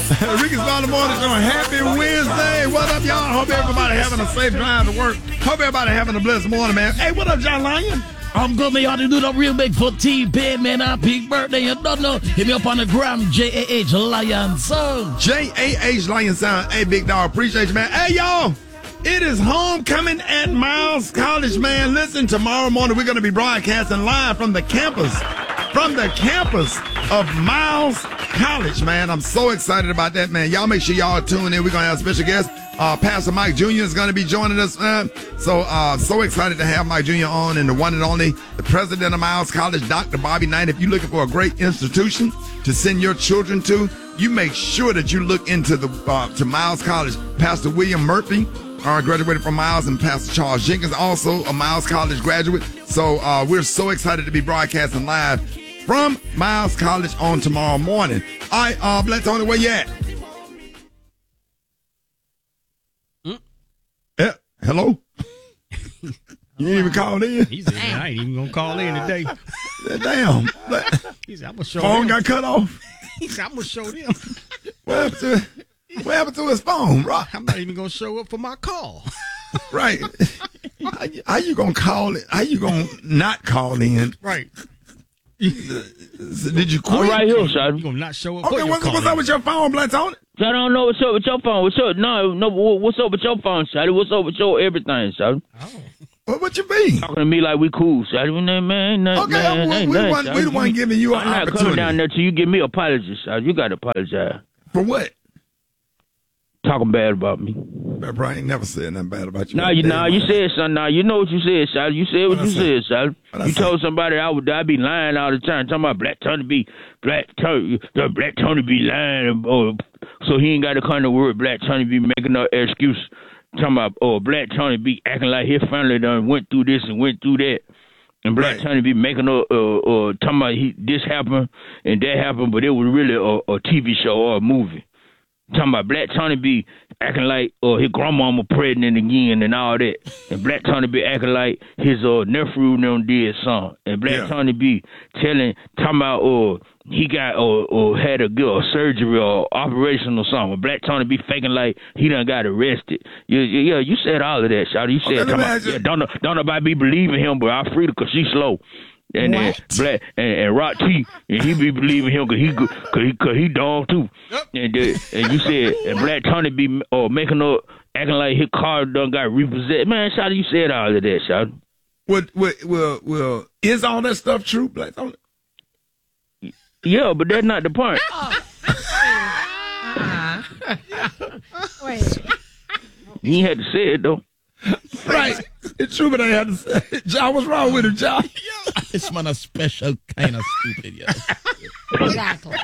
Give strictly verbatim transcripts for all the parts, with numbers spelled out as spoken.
Ricky Smiley Morning Show. Happy Wednesday. What up, y'all? Hope everybody having a safe drive to work. Hope everybody having a blessed morning, man. Hey, what up, John Lyon? I'm good, man. Y'all to do the real big for T-Bed, man. Happy birthday. You don't know. Hit me up on the gram, J A H Lion Sound. J A H Lion Sound. Hey, big dog. Appreciate you, man. Hey, y'all. It is homecoming at Miles College, man. Listen, tomorrow morning we're going to be broadcasting live from the campus. From the campus of Miles College, man. I'm so excited about that, man. Y'all make sure y'all tune in. We're going to have a special guest. Uh, Pastor Mike Junior is going to be joining us, man. So, uh, so excited to have Mike Junior on, and the one and only, the president of Miles College, Doctor Bobby Knight. If you're looking for a great institution to send your children to, you make sure that you look into the uh, to Miles College. Pastor William Murphy uh, graduated from Miles, and Pastor Charles Jenkins, also a Miles College graduate. So, uh, we're so excited to be broadcasting live from Miles College on tomorrow morning. All right, uh, Black Tony, where you at? Mm. Yeah, hello? You ain't even called in? He said, I ain't even going to call in today. Damn. He said, I'm going to show Phone them. got cut off? He said, I'm going to show them. What happened to, what happened to his phone, bro? I'm not even going to show up for my call. Right. How, you- how you going to call it? How you going to not call in? Right. Did you quit? I'm right here, son. You going to not show up for Okay, your what's, call what's in. up with your phone, Black Tony? I don't know what's up with your phone. What's up? No, no. wh- What's up with your phone, son? What's up with your everything, son? What, what you mean? Talking to me like we cool, son. Man, man, man, Okay, man, we, ain't we, nothing, want, son. we the one giving you an I'm not coming opportunity. down there till you give me apologies, son. You got to apologize. For what? Talking bad about me. Bro, I ain't never said nothing bad about you. No, you, nah, you said something. Nah, you know what you said, son. You said what What'd you I say? said, son. What'd I You say? told somebody I would I be lying all the time. Talking about Black Tony be Black Tony, the Black Tony be lying, or so he ain't got to come to work. Black Tony be making no excuse. Talking about oh Black Tony be acting like his family done went through this and went through that. And Black Right. Tony be making a, uh, uh, talking about he, this happened and that happened, but it was really a, a T V show or a movie. Talking about Black Tony be acting like uh, his grandmama pregnant again and all that. And Black Tony be acting like his uh, nephew them did something. And Black Yeah. Tony be telling, talking about uh, he got or uh, uh, had a, a surgery or operation or something. Black Tony be faking like he done got arrested. Yeah, yeah, yeah, you said all of that, Shawty. You said, Okay, let me talking ask about, you- yeah, don't, know- don't nobody be believing him, but I free because she's slow. And then What? Black and, and Rock T, and he be believing him because he cause he cause he dog too. And uh, and you said and Black Tony be uh, making up acting like his car done got repossessed. Man, Shawty, you said all of that, Shawty. What, what, well, well, is all that stuff true, Black Tony? Yeah, but that's not the point. Wait. You ain't had to say it though. Right. It's true, but I had to say it. John, what's wrong with him, John? This man a special kind of stupid, yo. Exactly.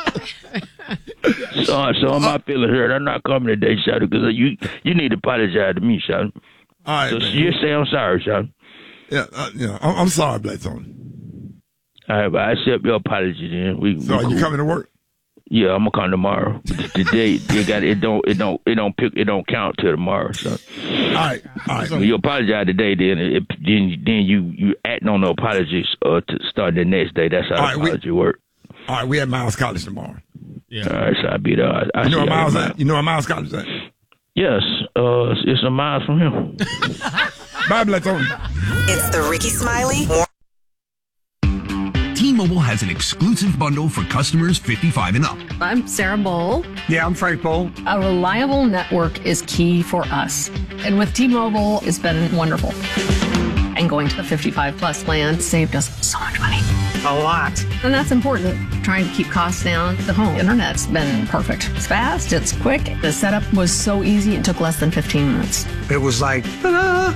So, so my feelings hurt. I'm not coming today, Shawty, because you you need to apologize to me, Shawty. All right, So man. just say I'm sorry, Shawty. Yeah, uh, yeah. I'm, I'm sorry, Black Tony. All right, but I accept your apology then. We, So we are you cool. coming to work? Yeah, I'm gonna come tomorrow. Today, they got it. Don't it don't it don't pick it don't count till tomorrow. So All right, all right. when you apologize today, then it, then then you you acting on the apologies uh, to start the next day. That's how All right, we- apology work. All right, we at Miles College tomorrow. Yeah. All right, so I'll be there. I, I You know see where y'all Miles tomorrow. at? You know where Miles College is at? Yes, uh, it's, it's a mile from here. Bye, Black Tony. It's the Ricky Smiley Morning. T-Mobile has an exclusive bundle for customers fifty-five and up. I'm Sarah Bowl. Yeah, I'm Frank Bowl. A reliable network is key for us. And with T-Mobile, it's been wonderful. And going to the fifty-five plus plan saved us so much money. A lot. And that's important. Trying to keep costs down. The home internet's been perfect. It's fast, it's quick. The setup was so easy, it took less than fifteen minutes. It was like, ta-da!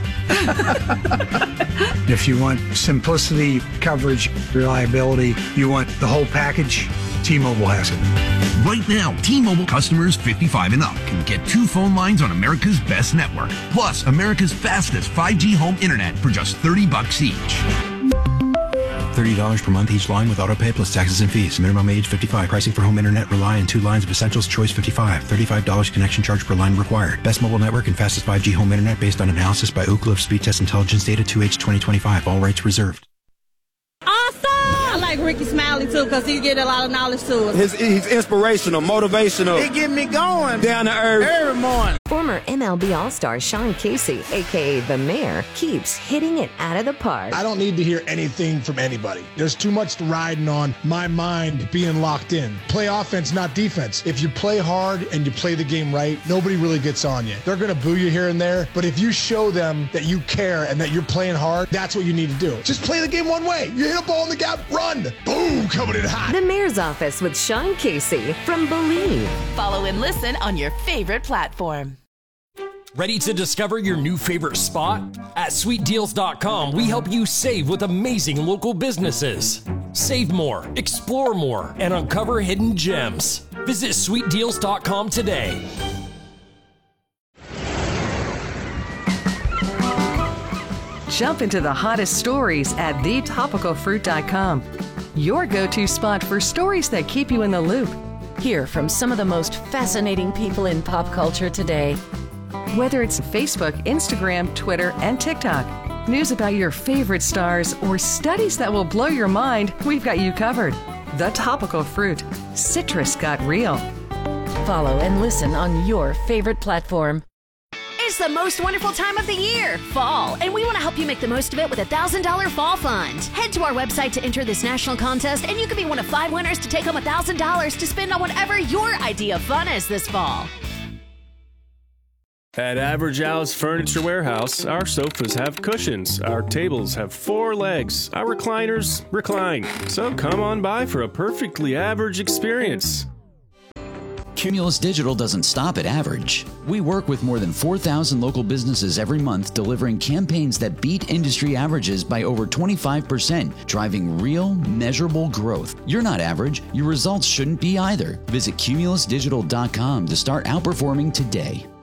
If you want simplicity, coverage, reliability, you want the whole package, T-Mobile has it. Right now, T-Mobile customers fifty-five and up can get two phone lines on America's best network, plus America's fastest five G home internet for just thirty bucks each. thirty dollars per month each line with autopay plus taxes and fees. Minimum age fifty-five. Pricing for home internet rely on two lines of Essentials Choice fifty-five. thirty-five dollars connection charge per line required. Best mobile network and fastest five G home internet based on analysis by Ookla of Speed Test Intelligence data two H twenty twenty-five. All rights reserved. Awesome! I like Ricky Smiley too. too, because he get a lot of knowledge to us. His, he's inspirational, motivational. He get me going. Down to earth. Every morning. Former M L B All-Star Sean Casey, a k a. The Mayor, keeps hitting it out of the park. I don't need to hear anything from anybody. There's too much riding on my mind being locked in. Play offense, not defense. If you play hard and you play the game right, nobody really gets on you. They're going to boo you here and there, but if you show them that you care and that you're playing hard, that's what you need to do. Just play the game one way. You hit a ball in the gap, run. Boom, coming in hot. The Mayor's Office with Sean Casey from Believe. Follow and listen on your favorite platform. Ready to discover your new favorite spot? At sweet deals dot com, we help you save with amazing local businesses. Save more, explore more, and uncover hidden gems. Visit sweet deals dot com today. Jump into the hottest stories at the topical fruit dot com. Your go-to spot for stories that keep you in the loop. Hear from some of the most fascinating people in pop culture today. Whether it's Facebook, Instagram, Twitter, and TikTok, news about your favorite stars, or studies that will blow your mind, we've got you covered. The Topical Fruit. Citrus got real. Follow and listen on your favorite platform. It's the most wonderful time of the year, fall, and we want to help you make the most of it with a one thousand dollars Fall Fund. Head to our website to enter this national contest, and you could be one of five winners to take home one thousand dollars to spend on whatever your idea of fun is this fall. At Average Al's Furniture Warehouse, our sofas have cushions, our tables have four legs, our recliners recline. So come on by for a perfectly average experience. Cumulus Digital doesn't stop at average. We work with more than four thousand local businesses every month, delivering campaigns that beat industry averages by over twenty-five percent, driving real, measurable growth. You're not average. Your results shouldn't be either. Visit cumulus digital dot com to start outperforming today.